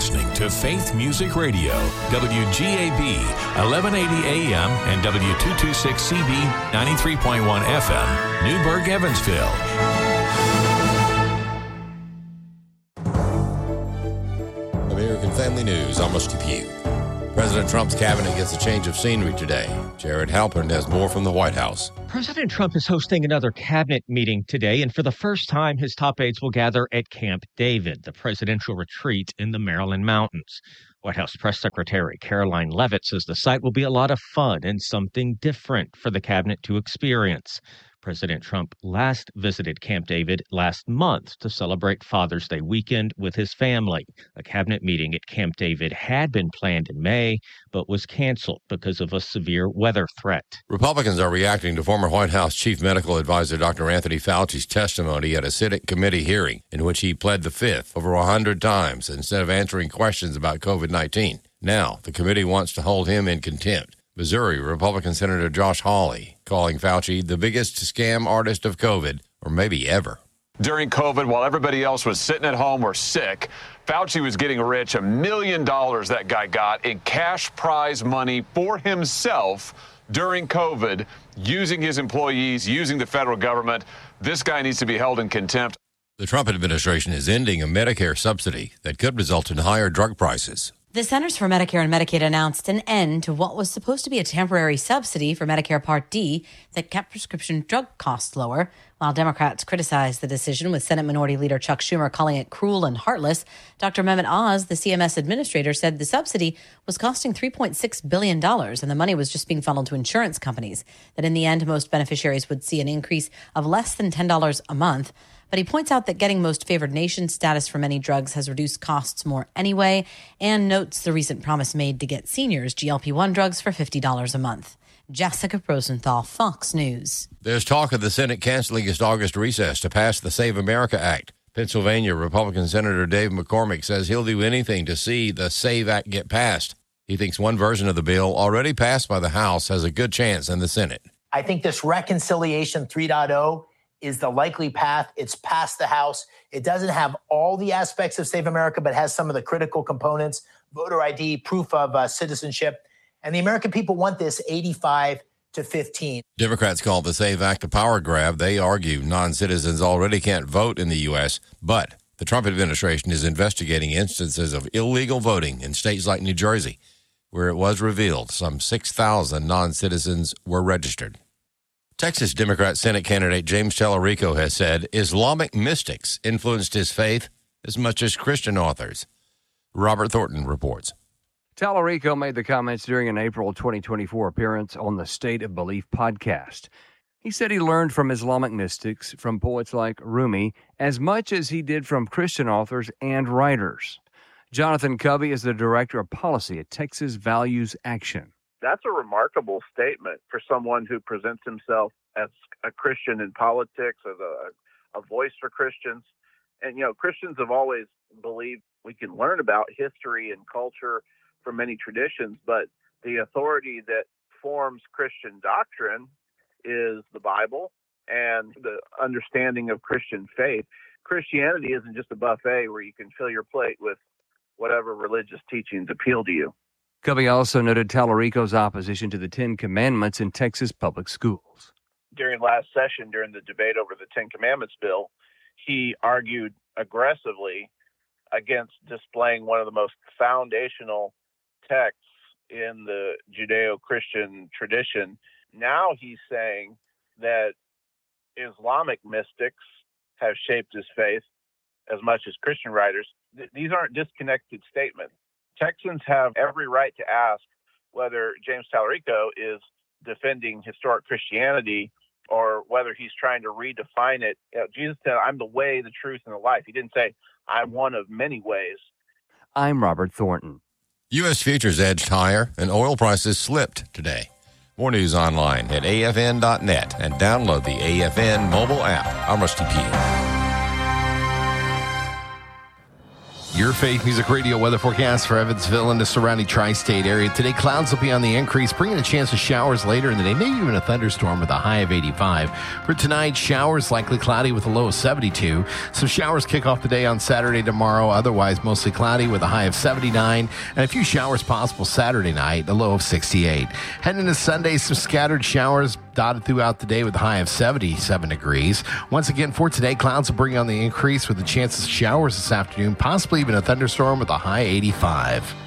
listening to Faith Music Radio, WGAB, 1180 AM and W226CB, 93.1 FM, Newburgh, Evansville. American Family News, Amos Depew. President Trump's cabinet gets a change of scenery today. Jared Halpern has more from the White House. President Trump is hosting another cabinet meeting today, and for the first time, his top aides will gather at Camp David, the presidential retreat in the Maryland mountains. White House Press Secretary Caroline Leavitt says the site will be a lot of fun and something different for the cabinet to experience. President Trump last visited Camp David last month to celebrate Father's Day weekend with his family. A cabinet meeting at Camp David had been planned in May, but was canceled because of a severe weather threat. Republicans are reacting to former White House Chief Medical Advisor Dr. Anthony Fauci's testimony at a Senate committee hearing in which he pled the fifth over 100 times instead of answering questions about COVID-19. Now, the committee wants to hold him in contempt. Missouri Republican Senator Josh Hawley calling Fauci the biggest scam artist of COVID, or maybe ever. During COVID, while everybody else was sitting at home or sick, Fauci was getting rich. $1 million that guy got in cash prize money for himself during COVID, using his employees, using the federal government. This guy needs to be held in contempt. The Trump administration is ending a Medicare subsidy that could result in higher drug prices. The Centers for Medicare and Medicaid announced an end to what was supposed to be a temporary subsidy for Medicare Part D that kept prescription drug costs lower. While Democrats criticized the decision, with Senate Minority Leader Chuck Schumer calling it cruel and heartless, Dr. Mehmet Oz, the CMS administrator, said the subsidy was costing $3.6 billion and the money was just being funneled to insurance companies, that in the end, most beneficiaries would see an increase of less than $10 a month. But he points out that getting most favored nation status for many drugs has reduced costs more anyway, and notes the recent promise made to get seniors GLP-1 drugs for $50 a month. Jessica Rosenthal, Fox News. There's talk of the Senate canceling its August recess to pass the Save America Act. Pennsylvania Republican Senator Dave McCormick says he'll do anything to see the SAVE Act get passed. He thinks one version of the bill, already passed by the House, has a good chance in the Senate. I think this Reconciliation 3.0 is the likely path. It's passed the House. It doesn't have all the aspects of Save America, but has some of the critical components: voter ID, proof of citizenship. And the American people want this 85-15. Democrats call the SAVE Act a power grab. They argue non-citizens already can't vote in the U.S., but the Trump administration is investigating instances of illegal voting in states like New Jersey, where it was revealed some 6,000 non-citizens were registered. Texas Democrat Senate candidate James Tallarico has said Islamic mystics influenced his faith as much as Christian authors. Robert Thornton reports. Tallarico made the comments during an April 2024 appearance on the State of Belief podcast. He said he learned from Islamic mystics, from poets like Rumi, as much as he did from Christian authors and writers. Jonathan Covey is the director of policy at Texas Values Action. That's a remarkable statement for someone who presents himself as a Christian in politics, as a voice for Christians. And, Christians have always believed we can learn about history and culture from many traditions, but the authority that forms Christian doctrine is the Bible and the understanding of Christian faith. Christianity isn't just a buffet where you can fill your plate with whatever religious teachings appeal to you. Covey also noted Tallarico's opposition to the Ten Commandments in Texas public schools. During last session, during the debate over the Ten Commandments bill, he argued aggressively against displaying one of the most foundational texts in the Judeo-Christian tradition. Now he's saying that Islamic mystics have shaped his faith as much as Christian writers. These aren't disconnected statements. Texans have every right to ask whether James Tallarico is defending historic Christianity or whether he's trying to redefine it. Jesus said, "I'm the way, the truth, and the life." He didn't say, "I'm one of many ways." I'm Robert Thornton. U.S. futures edged higher and oil prices slipped today. More news online at afn.net and download the AFN mobile app. I'm Rusty Pugh. Your Faith Music Radio weather forecast for Evansville and the surrounding tri-state area. Today, clouds will be on the increase, bringing a chance of showers later in the day, maybe even a thunderstorm with a high of 85. For tonight, showers likely cloudy with a low of 72. Some showers kick off the day on Saturday, tomorrow. Otherwise, mostly cloudy with a high of 79. And a few showers possible Saturday night, a low of 68. Heading into Sunday, some scattered showers dotted throughout the day with a high of 77 degrees. Once again, for today, clouds will bring on the increase with the chances of showers this afternoon, possibly even a thunderstorm with a high 85.